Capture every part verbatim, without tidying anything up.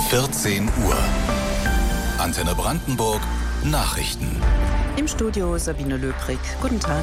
vierzehn Uhr. Antenne Brandenburg Nachrichten. Im Studio Sabine Löbrig. Guten Tag.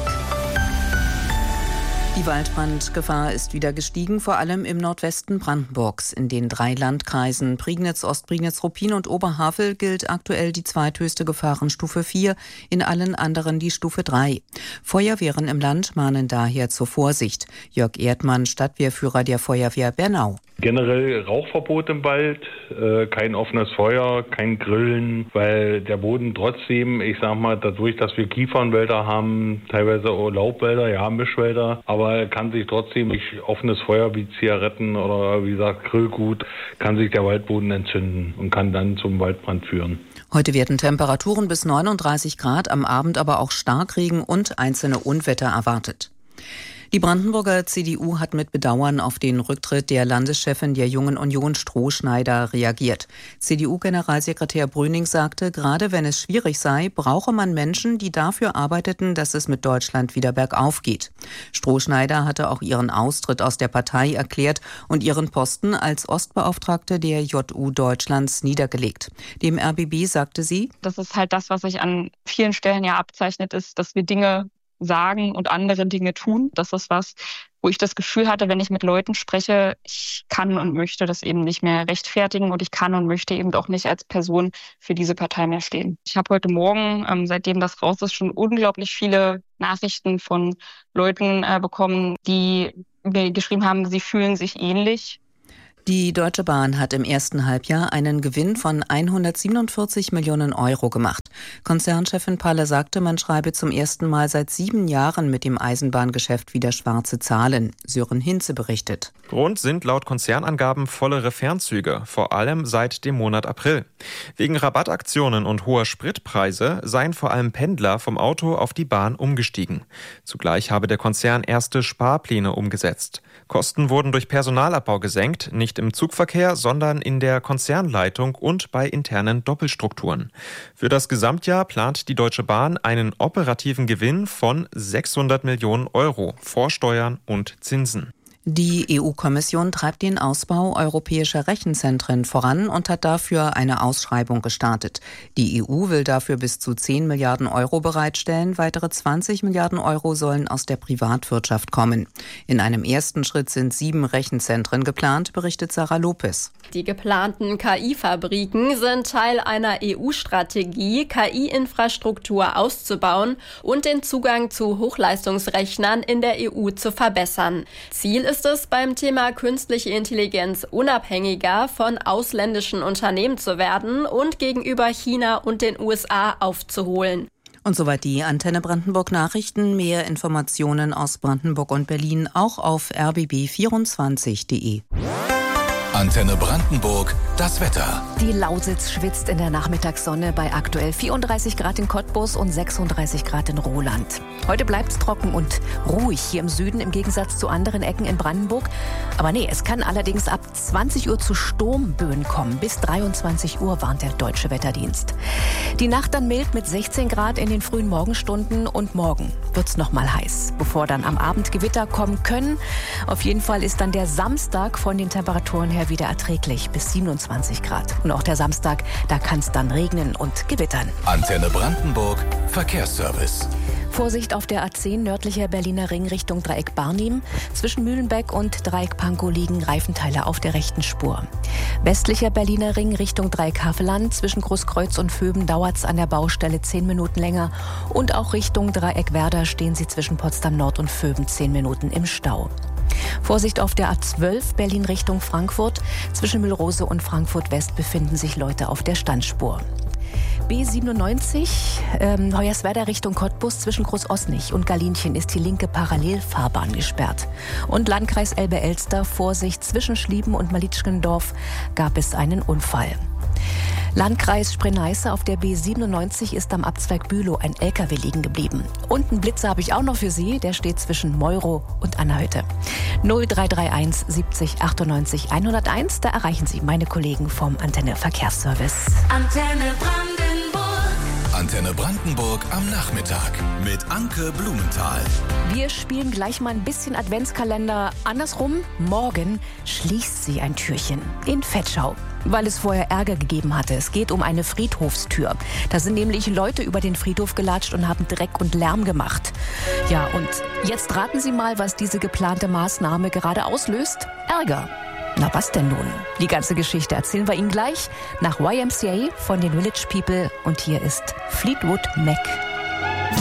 Die Waldbrandgefahr ist wieder gestiegen, vor allem im Nordwesten Brandenburgs. In den drei Landkreisen Prignitz, Ostprignitz, Ruppin und Oberhavel gilt aktuell die zweithöchste Gefahrenstufe vier, in allen anderen die Stufe drei. Feuerwehren im Land mahnen daher zur Vorsicht. Jörg Erdmann, Stadtwehrführer der Feuerwehr Bernau. Generell Rauchverbot im Wald, äh, kein offenes Feuer, kein Grillen, weil der Boden trotzdem, ich sag mal, dadurch, dass wir Kiefernwälder haben, teilweise auch Laubwälder, ja, Mischwälder, aber kann sich trotzdem durch offenes Feuer wie Zigaretten oder wie gesagt Grillgut, kann sich der Waldboden entzünden und kann dann zum Waldbrand führen. Heute werden Temperaturen bis neununddreißig Grad, am Abend aber auch Starkregen und einzelne Unwetter erwartet. Die Brandenburger C D U hat mit Bedauern auf den Rücktritt der Landeschefin der Jungen Union Strohschneider reagiert. C D U-Generalsekretär Brüning sagte, gerade wenn es schwierig sei, brauche man Menschen, die dafür arbeiteten, dass es mit Deutschland wieder bergauf geht. Strohschneider hatte auch ihren Austritt aus der Partei erklärt und ihren Posten als Ostbeauftragte der J U Deutschlands niedergelegt. Dem R B B sagte sie: Das ist halt das, was sich an vielen Stellen ja abzeichnet, ist, dass wir Dinge sagen und andere Dinge tun. Das ist was, wo ich das Gefühl hatte, wenn ich mit Leuten spreche, ich kann und möchte das eben nicht mehr rechtfertigen und ich kann und möchte eben auch nicht als Person für diese Partei mehr stehen. Ich habe heute Morgen, ähm, seitdem das raus ist, schon unglaublich viele Nachrichten von Leuten äh, bekommen, die mir geschrieben haben, sie fühlen sich ähnlich. Die Deutsche Bahn hat im ersten Halbjahr einen Gewinn von hundertsiebenundvierzig Millionen Euro gemacht. Konzernchefin Palle sagte, man schreibe zum ersten Mal seit sieben Jahren mit dem Eisenbahngeschäft wieder schwarze Zahlen. Sören Hinze berichtet. Grund sind laut Konzernangaben vollere Fernzüge, vor allem seit dem Monat April. Wegen Rabattaktionen und hoher Spritpreise seien vor allem Pendler vom Auto auf die Bahn umgestiegen. Zugleich habe der Konzern erste Sparpläne umgesetzt. Kosten wurden durch Personalabbau gesenkt, nicht im Zugverkehr, sondern in der Konzernleitung und bei internen Doppelstrukturen. Für das Gesamtjahr plant die Deutsche Bahn einen operativen Gewinn von sechshundert Millionen Euro vor Steuern und Zinsen. Die E U-Kommission treibt den Ausbau europäischer Rechenzentren voran und hat dafür eine Ausschreibung gestartet. Die E U will dafür bis zu zehn Milliarden Euro bereitstellen. Weitere zwanzig Milliarden Euro sollen aus der Privatwirtschaft kommen. In einem ersten Schritt sind sieben Rechenzentren geplant, berichtet Sarah Lopez. Die geplanten K I-Fabriken sind Teil einer E U-Strategie, K I-Infrastruktur auszubauen und den Zugang zu Hochleistungsrechnern in der E U zu verbessern. Ziel ist es, beim Thema künstliche Intelligenz unabhängiger von ausländischen Unternehmen zu werden und gegenüber China und den U S A aufzuholen. Und soweit die Antenne Brandenburg Nachrichten. Mehr Informationen aus Brandenburg und Berlin auch auf r b b vierundzwanzig punkt d e. Antenne Brandenburg, das Wetter. Die Lausitz schwitzt in der Nachmittagssonne bei aktuell vierunddreißig Grad in Cottbus und sechsunddreißig Grad in Roland. Heute bleibt es trocken und ruhig hier im Süden im Gegensatz zu anderen Ecken in Brandenburg. Aber nee, es kann allerdings ab zwanzig Uhr zu Sturmböen kommen. Bis dreiundzwanzig Uhr warnt der Deutsche Wetterdienst. Die Nacht dann mild mit sechzehn Grad in den frühen Morgenstunden und morgen wird es nochmal heiß, bevor dann am Abend Gewitter kommen können. Auf jeden Fall ist dann der Samstag von den Temperaturen her wieder erträglich bis siebenundzwanzig Grad. Und auch der Samstag, da kann es dann regnen und gewittern. Antenne Brandenburg, Verkehrsservice. Vorsicht auf der A zehn nördlicher Berliner Ring Richtung Dreieck Barnim. Zwischen Mühlenbeck und Dreieck Pankow liegen Reifenteile auf der rechten Spur. Westlicher Berliner Ring Richtung Dreieck Haveland. Zwischen Großkreuz und Föben dauert es an der Baustelle zehn Minuten länger. Und auch Richtung Dreieck Werder stehen Sie zwischen Potsdam Nord und Föben zehn Minuten im Stau. Vorsicht auf der A zwölf Berlin Richtung Frankfurt. Zwischen Mühlrose und Frankfurt West befinden sich Leute auf der Standspur. B siebenundneunzig, ähm, Hoyerswerda Richtung Cottbus, zwischen Großosnich und Galinchen ist die linke Parallelfahrbahn gesperrt. Und Landkreis Elbe-Elster, Vorsicht, zwischen Schlieben und Malitschkendorf gab es einen Unfall. Landkreis Spree-Neiße auf der B siebenundneunzig ist am Abzweig Bülow ein L K W liegen geblieben. Und einen Blitzer habe ich auch noch für Sie, der steht zwischen Meuro und Annerhütte. null drei drei eins siebzig achtundneunzig hunderteins, da erreichen Sie meine Kollegen vom Antenne Verkehrsservice. Antenne Brandenburg. Antenne Brandenburg am Nachmittag mit Anke Blumenthal. Wir spielen gleich mal ein bisschen Adventskalender andersrum. Morgen schließt sie ein Türchen in Vetschau. weil es vorher Ärger gegeben hatte. Es geht um eine Friedhofstür. Da sind nämlich Leute über den Friedhof gelatscht und haben Dreck und Lärm gemacht. Ja, und jetzt raten Sie mal, was diese geplante Maßnahme gerade auslöst. Ärger. Na, was denn nun? Die ganze Geschichte erzählen wir Ihnen gleich nach Y M C A von den Village People. Und hier ist Fleetwood Mac.